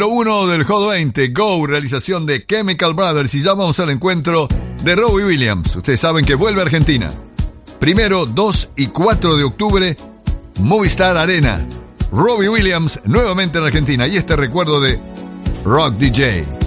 número 1 del Hot 20, Go, realización de Chemical Brothers. Y ya vamos al encuentro de Robbie Williams. Ustedes saben que vuelve a Argentina. 1, 2 y 4 de octubre, Movistar Arena. Robbie Williams nuevamente en Argentina. Y este recuerdo de Rock DJ.